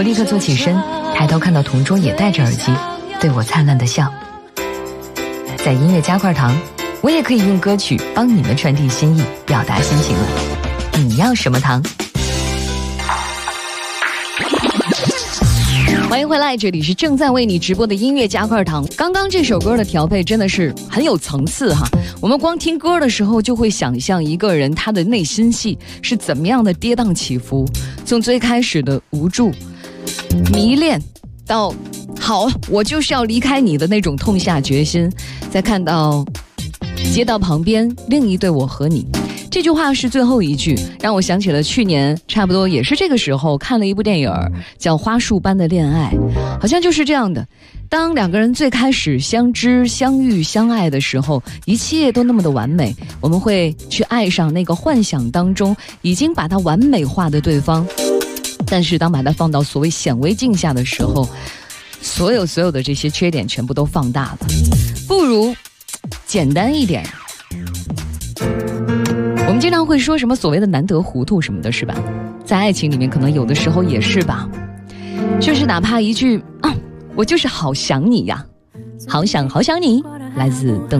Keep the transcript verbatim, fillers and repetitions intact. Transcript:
我立刻坐起身，抬头看到同桌也戴着耳机，对我灿烂的笑。在音乐加块糖，我也可以用歌曲帮你们传递心意，表达心情了。你要什么糖？欢迎回来，这里是正在为你直播的音乐加块糖。刚刚这首歌的调配真的是很有层次哈，我们光听歌的时候就会想象一个人他的内心戏是怎么样的跌宕起伏，从最开始的无助、迷恋，到好我就是要离开你的那种痛下决心，再看到街道旁边另一对我和你。这句话是最后一句，让我想起了去年差不多也是这个时候看了一部电影叫《花束般的恋爱》，好像就是这样的。当两个人最开始相知、相遇、相爱的时候，一切都那么的完美，我们会去爱上那个幻想当中已经把它完美化的对方。但是当把它放到所谓显微镜下的时候，所有所有的这些缺点全部都放大了。不如简单一点。我们经常会说什么所谓的难得糊涂什么的，是吧？在爱情里面可能有的时候也是吧，就是哪怕一句啊，我就是好想你呀，好想好想你，来自邓